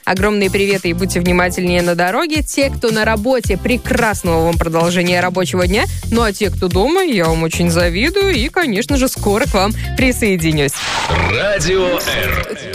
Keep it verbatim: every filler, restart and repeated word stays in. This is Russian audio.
Огромные приветы и будьте внимательнее на дороге. Те, кто на работе, прекрасного вам продолжения рабочего дня. Ну а те, кто дома, я вам очень завидую и, конечно же, скоро к вам присоединюсь. Радио Р.